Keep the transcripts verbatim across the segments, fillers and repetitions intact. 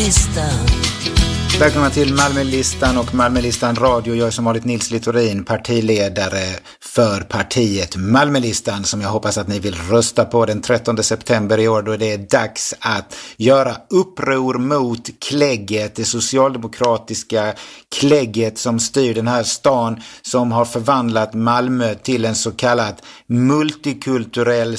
Malmölistan. Välkomna till Malmölistan och Malmölistan Radio. Jag är som vanligt Nils Littorin, partiledare för partiet Malmölistan, som jag hoppas att ni vill rösta på den trettonde september i år, då det är dags att göra uppror mot klägget, det socialdemokratiska klägget som styr den här stan, som har förvandlat Malmö till en så kallad multikulturell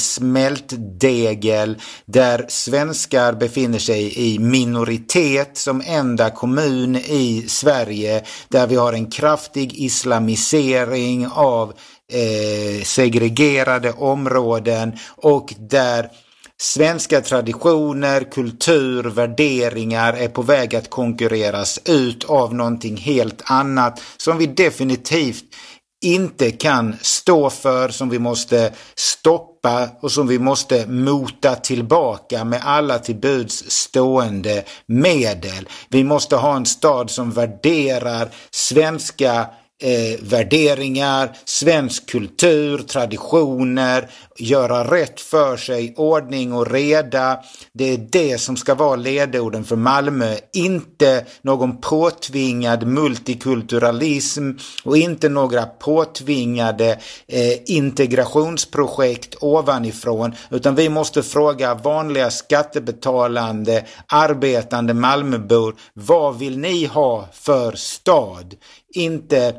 smältdegel där svenskar befinner sig i minoritet som enda kommun i Sverige, där vi har en kraftig islamisering av eh, segregerade områden och där svenska traditioner, kultur, värderingar är på väg att konkurreras ut av någonting helt annat som vi definitivt inte kan stå för, som vi måste stoppa och som vi måste mota tillbaka med alla till buds stående medel. Vi måste ha en stad som värderar svenska Eh, värderingar, svensk kultur, traditioner, göra rätt för sig, ordning och reda. Det är det som ska vara ledorden för Malmö, inte någon påtvingad multikulturalism och inte några påtvingade eh, integrationsprojekt ovanifrån, utan vi måste fråga vanliga skattebetalande, arbetande Malmöbor: vad vill ni ha för stad? Inte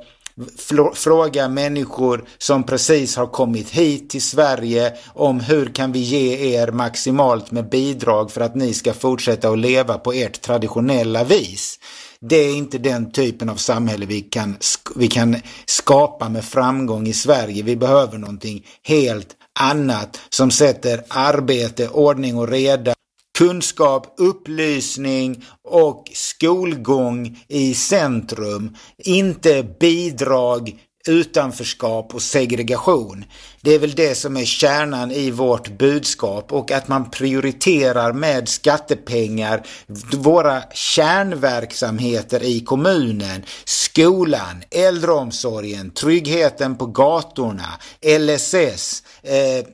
fråga människor som precis har kommit hit till Sverige om hur kan vi ge er maximalt med bidrag för att ni ska fortsätta att leva på ert traditionella vis. Det är inte den typen av samhälle vi kan, vi kan skapa med framgång i Sverige. Vi behöver någonting helt annat som sätter arbete, ordning och reda, kunskap, upplysning och skolgång i centrum, inte bidrag, utanförskap och segregation. Det är väl det som är kärnan i vårt budskap, och att man prioriterar med skattepengar våra kärnverksamheter i kommunen, skolan, äldreomsorgen, tryggheten på gatorna, L S S, eh,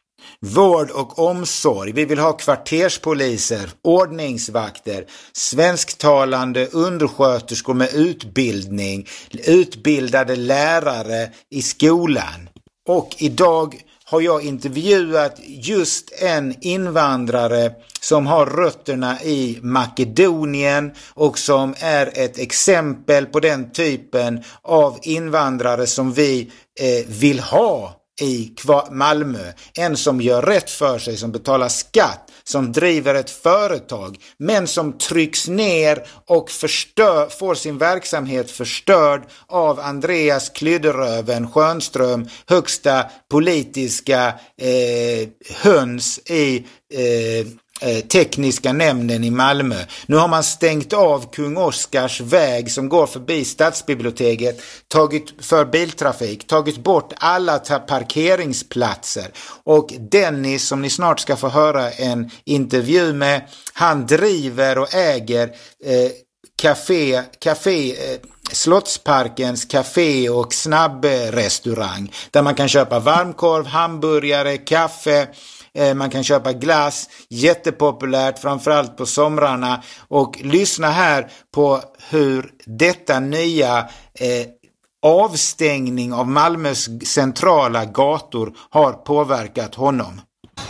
vård och omsorg. Vi vill ha kvarterspoliser, ordningsvakter, svensktalande undersköterskor med utbildning, utbildade lärare i skolan. Och idag har jag intervjuat just en invandrare som har rötterna i Makedonien och som är ett exempel på den typen av invandrare som vi eh, vill ha i Malmö. En som gör rätt för sig, som betalar skatt, som driver ett företag, men som trycks ner och förstör, får sin verksamhet förstörd av Andreas Klydderöven Schönström, högsta politiska eh, höns i eh, tekniska nämnden i Malmö. Nu har man stängt av Kung Oscars väg som går förbi stadsbiblioteket, tagit för biltrafik, tagit bort alla parkeringsplatser. Och Dennis, som ni snart ska få höra en intervju med, han driver och äger eh, café, café eh, Slottsparkens café och snabbrestaurang där man kan köpa varmkorv, hamburgare, kaffe. Man kan köpa glass, jättepopulärt framförallt på somrarna. Och lyssna här på hur detta nya eh, avstängning av Malmös centrala gator har påverkat honom.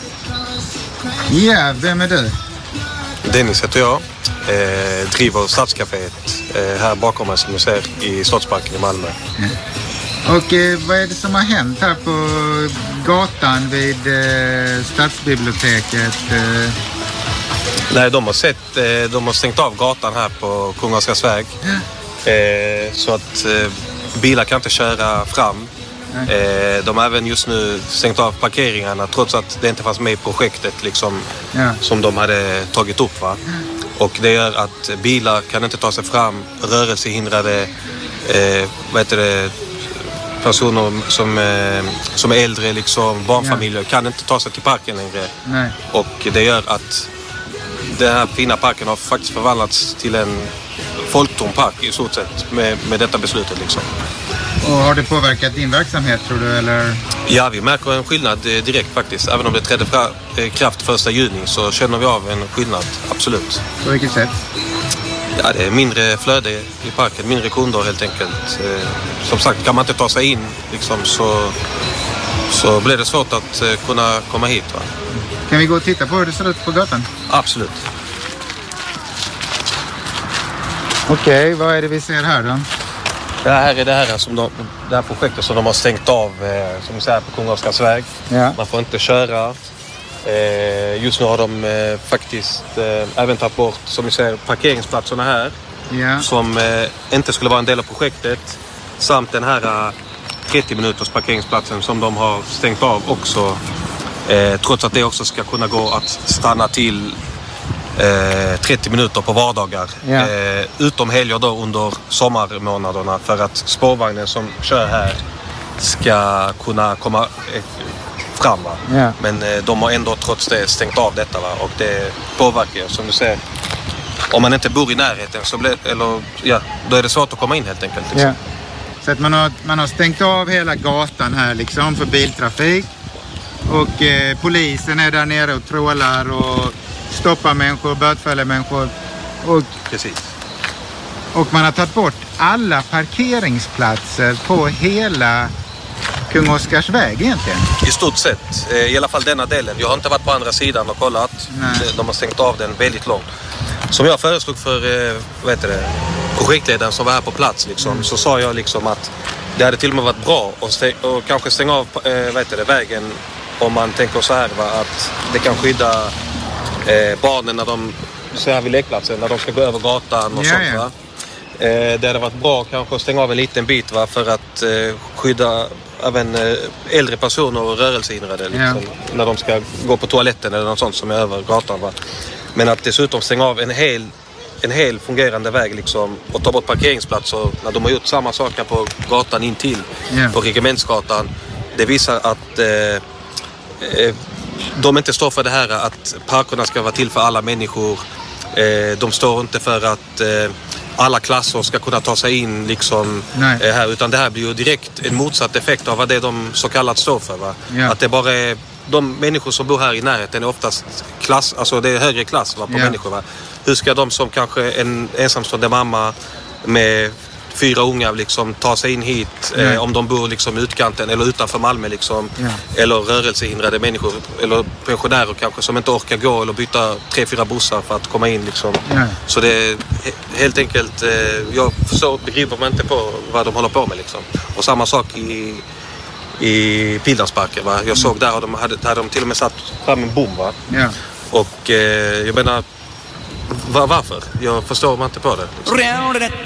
Ja, vem är du? Dennis heter jag, eh, driver Stadscaféet eh, här bakom mig som ni ser i Slottsparken i Malmö. Mm. Och eh, vad är det som har hänt här på gatan vid eh, stadsbiblioteket? Eh? Nej, de har sett, eh, de har stängt av gatan här på Kung Oscars väg. Ja. Eh, så att eh, bilar kan inte köra fram. Eh, de har även just nu stängt av parkeringarna trots att det inte fanns med i projektet liksom, ja. Som de hade tagit upp. Va? Och det gör att bilar kan inte ta sig fram, rörelsehindrade, eh, vad heter det, personer som, eh, som är äldre, liksom, barnfamiljer, ja. Kan inte ta sig till parken längre. Nej. Och det gör att den här fina parken har faktiskt förvandlats till en folktom park i stort sett med, med detta beslutet. Liksom. Och har det påverkat din verksamhet, tror du? Eller? Ja, vi märker en skillnad direkt faktiskt. Även om det trädde fra, kraft första juni så känner vi av en skillnad, absolut. På vilket sätt? Ja, det är mindre flöde i parken, mindre kunder helt enkelt. Eh, som sagt, kan man inte ta sig in liksom, så, så blir det svårt att eh, kunna komma hit. Va? Kan vi gå och titta på hur det ser ut på gatan? Absolut. Okej, okay, vad är det vi ser här då? Det här är det här, som de, det här projektet som de har stängt av, eh, som vi säger, på Kung Oscars väg. Ja. Man får inte köra. Eh, just nu har de eh, faktiskt eh, även tagit bort, som vi säger, parkeringsplatserna här. Ja. Som eh, inte skulle vara en del av projektet. Samt den här eh, trettio minuters parkeringsplatsen som de har stängt av också. Eh, trots att det också ska kunna gå att stanna till eh, trettio minuter på vardagar. Ja. Eh, utom helger då under sommarmånaderna, för att spårvagnen som kör här ska kunna komma eh, fram. Va? Ja. Men eh, de har ändå trots det stängt av detta. Va? Och det påverkar, som du säger, om man inte bor i närheten så blir, eller, ja, då är det svårt att komma in helt enkelt. Liksom. Ja. Så att man har, man har stängt av hela gatan här liksom för biltrafik. Och eh, polisen är där nere och trålar och stoppar människor, bötfäller människor. Och, Precis. Och man har tagit bort alla parkeringsplatser på hela Kung Oscars väg egentligen. I stort sett, eh, i alla fall denna delen. Jag har inte varit på andra sidan och kollat. Nej. De har stängt av den väldigt långt. Som jag föreslog för eh, vad heter det, projektledaren som var här på plats liksom, mm. så sa jag liksom att det hade till och med varit bra att stäng, och kanske stänga av eh, vad heter det, vägen, om man tänker så här, va, att det kan skydda eh, barnen när de, så här vid lekplatsen, när de ska gå över gatan och ja, sånt. Va? Eh, det hade varit bra kanske att stänga av en liten bit, va, för att eh, skydda även eh, äldre personer och rörelsehindrade liksom, ja. När de ska gå på toaletten eller något sånt som är över gatan. Va? Men att dessutom stänga av en hel, en hel fungerande väg liksom, och ta bort parkeringsplatser när de har gjort samma saker på gatan intill, yeah. på Regementsgatan. Det visar att eh, eh, de inte står för det här att parkerna ska vara till för alla människor. Eh, de står inte för att eh, alla klasser ska kunna ta sig in liksom, eh, här, utan det här blir ju direkt en motsatt effekt av vad det de så kallat står för. Va? Yeah. Att det bara är de människor som bor här i närheten är oftast klass, alltså det är högre klass, va, på yeah. människor. Va? Hur ska de som kanske en ensamstående mamma med fyra unga liksom ta sig in hit yeah. eh, om de bor liksom utkanten eller utanför Malmö liksom, yeah. eller rörelsehindrade människor eller pensionärer kanske som inte orkar gå eller byta tre, fyra bussar för att komma in liksom. Yeah. Så det är helt enkelt, eh, jag förstår, begriper man inte på vad de håller på med liksom. Och samma sak i i Pildammsparken, va? Jag såg där och de hade, hade de till och med satt fram en bom, va? Ja. Och eh, jag menar, var, varför? Jag förstår man inte på det. Liksom.